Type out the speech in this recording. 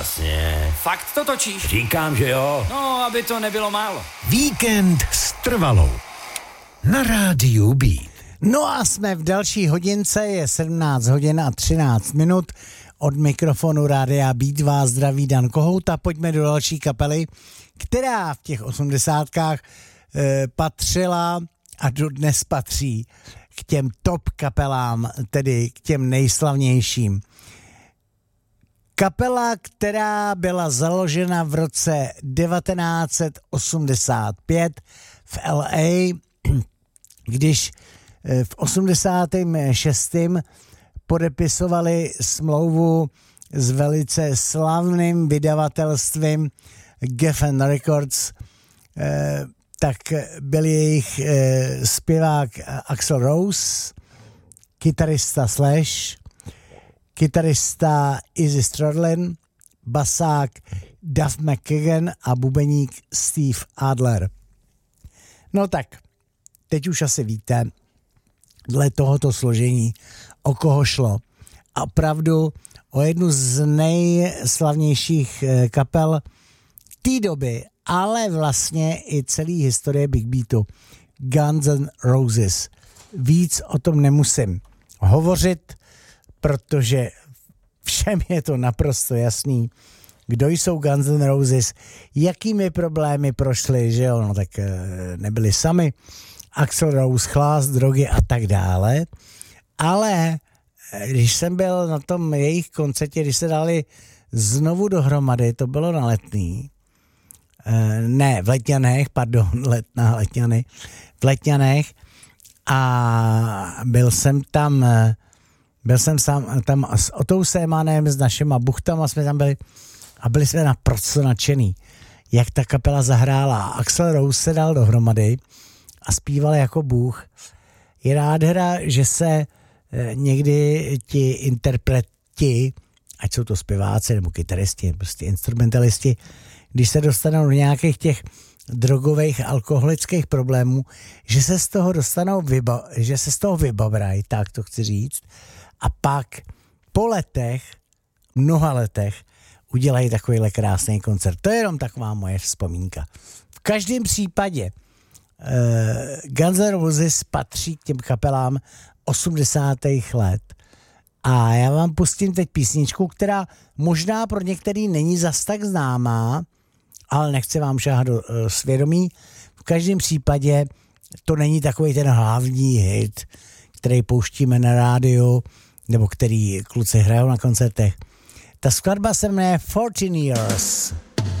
Jasně. Fakt to točíš? Říkám, že jo. No, aby to nebylo málo. Víkend s Trvalou. Na rádiu Beat. No a jsme v další hodince, je 17 hodin a 13 minut. Od mikrofonu Rádia Beat vás zdraví Dan Kohouta. Pojďme do další kapely, která v těch 80kách patřila a dodnes patří k těm top kapelám, tedy k těm nejslavnějším. Kapela, která byla založena v roce 1985 v LA, když v 86. podepisovali smlouvu s velice slavným vydavatelstvím Geffen Records, tak byl jejich zpěvák Axl Rose, kytarista Slash, kytarista Izzy Stradlin, basák Duff McKagan a bubeník Steve Adler. No tak, teď už asi víte, dle tohoto složení, o koho šlo. A opravdu o jednu z nejslavnějších kapel té doby, ale vlastně i celý historie Big Beatu. Guns N' Roses. Víc o tom nemusím hovořit, protože všem je to naprosto jasný, kdo jsou Guns N' Roses, jakými problémy prošli, že jo, no tak nebyli sami, Axl Rose, chlast, drogy a tak dále, ale když jsem byl na tom jejich koncertě, když se dali znovu dohromady, to bylo na Letný, v Letňanech a byl jsem tam s Otou Sémanem, s našima buchtama jsme tam byli a byli jsme naprosto nadšený, jak ta kapela zahrála. Axl Rose se dal dohromady a zpíval jako bůh. Je nádhera, že se někdy ti interpreti, ať jsou to zpěváci nebo kytaristi, prostě instrumentalisti, když se dostanou do nějakých těch drogových, alkoholických problémů, že se z toho vybabrají, tak to chci říct, a pak po mnoha letech, udělají takovýhle krásný koncert. To je jenom taková moje vzpomínka. V každém případě Guns N' Roses patří k těm kapelám 80. let. A já vám pustím teď písničku, která možná pro některý není zas tak známá, ale nechci vám šáhat do svědomí. V každém případě to není takový ten hlavní hit, který pouštíme na rádiu, nebo který kluci hrajou na koncertech. Ta skladba se jmenuje 14 Years.